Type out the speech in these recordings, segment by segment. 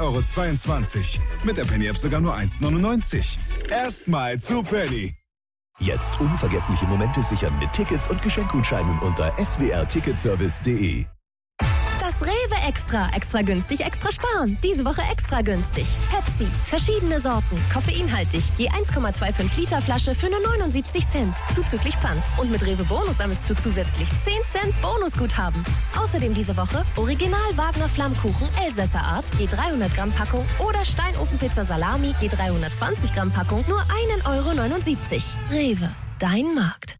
3,22 €. Mit der Penny-App sogar nur 1,99 €. Erstmal zu Penny. Jetzt unvergessliche Momente sichern mit Tickets und Geschenkgutscheinen unter swrticketservice.de. Das Rewe Extra. Extra günstig, extra sparen. Diese Woche extra günstig. Pepsi. Verschiedene Sorten. Koffeinhaltig. Je 1,25 Liter Flasche für nur 79 Cent. Zuzüglich Pfand. Und mit Rewe Bonus sammelst du zusätzlich 10 Cent Bonusguthaben. Außerdem diese Woche Original Wagner Flammkuchen Elsässer Art. Je 300 Gramm Packung. Oder Steinofenpizza Salami. Je 320 Gramm Packung. Nur 1,79 €. Rewe. Dein Markt.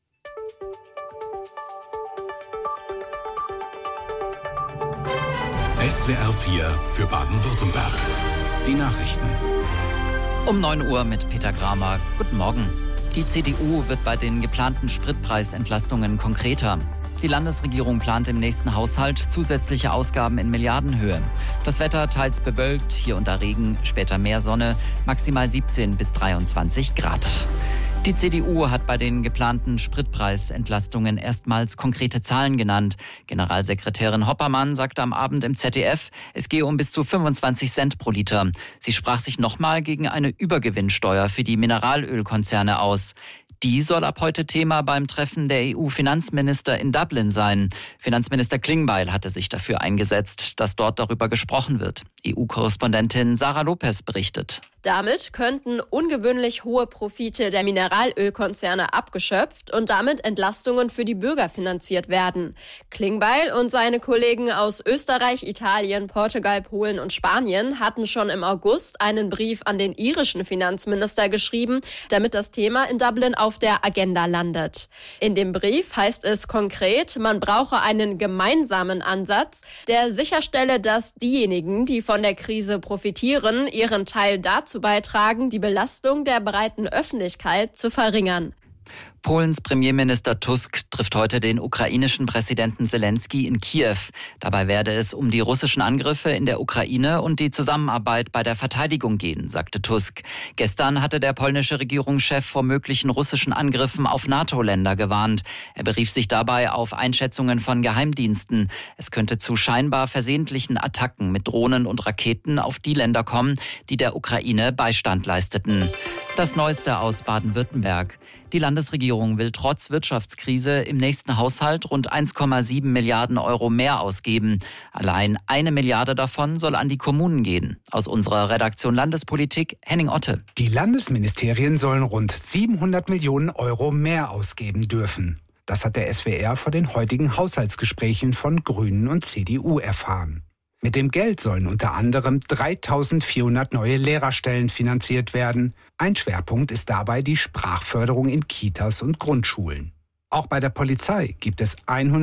SWR 4 für Baden-Württemberg. Die Nachrichten. Um 9 Uhr mit Peter Gramer. Guten Morgen. Die CDU wird bei den geplanten Spritpreisentlastungen konkreter. Die Landesregierung plant im nächsten Haushalt zusätzliche Ausgaben in Milliardenhöhe. Das Wetter teils bewölkt, hier und da Regen, später mehr Sonne, maximal 17 bis 23 Grad. Die CDU hat bei den geplanten Spritpreisentlastungen erstmals konkrete Zahlen genannt. Generalsekretärin Hoppermann sagte am Abend im ZDF, es gehe um bis zu 25 Cent pro Liter. Sie sprach sich nochmal gegen eine Übergewinnsteuer für die Mineralölkonzerne aus. Die soll ab heute Thema beim Treffen der EU-Finanzminister in Dublin sein. Finanzminister Klingbeil hatte sich dafür eingesetzt, dass dort darüber gesprochen wird. EU-Korrespondentin Sarah Lopez berichtet. Damit könnten ungewöhnlich hohe Profite der Mineralölkonzerne abgeschöpft und damit Entlastungen für die Bürger finanziert werden. Klingbeil und seine Kollegen aus Österreich, Italien, Portugal, Polen und Spanien hatten schon im August einen Brief an den irischen Finanzminister geschrieben, damit das Thema in Dublin auf der Agenda landet. In dem Brief heißt es konkret, man brauche einen gemeinsamen Ansatz, der sicherstelle, dass diejenigen, die von der Krise profitieren, ihren Teil dazu beitragen, die Belastung der breiten Öffentlichkeit zu verringern. Polens Premierminister Tusk trifft heute den ukrainischen Präsidenten Selenskyj in Kiew. Dabei werde es um die russischen Angriffe in der Ukraine und die Zusammenarbeit bei der Verteidigung gehen, sagte Tusk. Gestern hatte der polnische Regierungschef vor möglichen russischen Angriffen auf NATO-Länder gewarnt. Er berief sich dabei auf Einschätzungen von Geheimdiensten. Es könnte zu scheinbar versehentlichen Attacken mit Drohnen und Raketen auf die Länder kommen, die der Ukraine Beistand leisteten. Das Neueste aus Baden-Württemberg. Die Landesregierung will trotz Wirtschaftskrise im nächsten Haushalt rund 1,7 Milliarden € mehr ausgeben. Allein 1 Milliarde davon soll an die Kommunen gehen. Aus unserer Redaktion Landespolitik, Henning Otte. Die Landesministerien sollen rund 700 Millionen € mehr ausgeben dürfen. Das hat der SWR vor den heutigen Haushaltsgesprächen von Grünen und CDU erfahren. Mit dem Geld sollen unter anderem 3.400 neue Lehrerstellen finanziert werden. Ein Schwerpunkt ist dabei die Sprachförderung in Kitas und Grundschulen. Auch bei der Polizei gibt es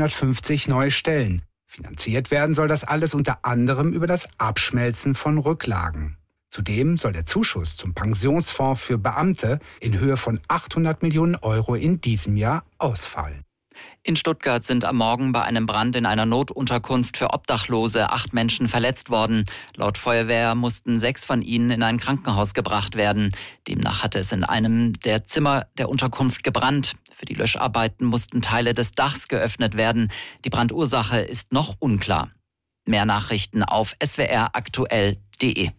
150 neue Stellen. Finanziert werden soll das alles unter anderem über das Abschmelzen von Rücklagen. Zudem soll der Zuschuss zum Pensionsfonds für Beamte in Höhe von 800 Millionen € in diesem Jahr ausfallen. In Stuttgart sind am Morgen bei einem Brand in einer Notunterkunft für Obdachlose 8 Menschen verletzt worden. Laut Feuerwehr mussten 6 von ihnen in ein Krankenhaus gebracht werden. Demnach hatte es in einem der Zimmer der Unterkunft gebrannt. Für die Löscharbeiten mussten Teile des Dachs geöffnet werden. Die Brandursache ist noch unklar. Mehr Nachrichten auf swraktuell.de.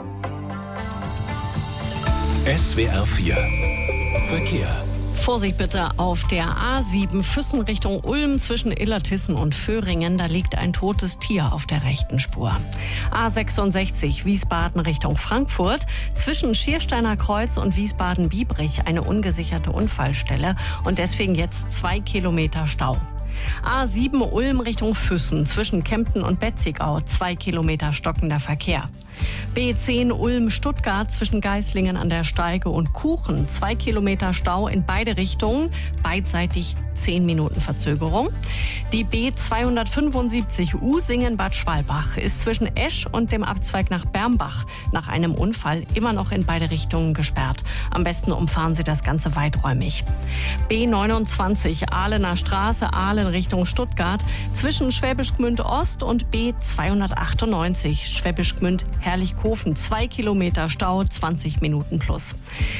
SWR 4 Verkehr. Vorsicht bitte auf der A7 Füssen Richtung Ulm zwischen Illertissen und Föhringen. Da liegt ein totes Tier auf der rechten Spur. A66 Wiesbaden Richtung Frankfurt zwischen Schiersteiner Kreuz und Wiesbaden-Biebrich eine ungesicherte Unfallstelle und deswegen jetzt 2 Kilometer Stau. A7 Ulm Richtung Füssen zwischen Kempten und Betzigau 2 Kilometer stockender Verkehr. B10 Ulm-Stuttgart zwischen Geislingen an der Steige und Kuchen 2 Kilometer Stau in beide Richtungen, beidseitig 10 Minuten Verzögerung. Die B275 Usingen-Bad Schwalbach ist zwischen Esch und dem Abzweig nach Bermbach nach einem Unfall immer noch in beide Richtungen gesperrt. Am besten umfahren Sie das Ganze weiträumig. B29 Ahlener Straße, Ahlen Richtung Stuttgart zwischen Schwäbisch Gmünd Ost und B298 Schwäbisch Gmünd Herrlichkofen 2 Kilometer Stau, 20 Minuten plus.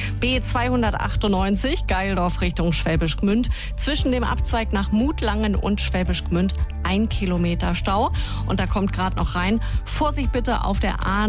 B298 Geildorf Richtung Schwäbisch Gmünd zwischen dem Abzweig nach Mutlangen und Schwäbisch Gmünd 1 Kilometer Stau. Und da kommt gerade noch rein, Vorsicht bitte auf der A